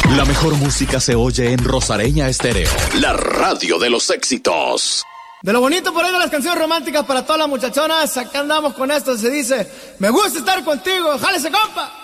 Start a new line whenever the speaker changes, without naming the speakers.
La mejor música se oye en Rosareña Estéreo, la radio de los éxitos.
De lo bonito por ahí de las canciones románticas para todas las muchachonas, acá andamos con esto, se dice, me gusta estar contigo, jálese compa.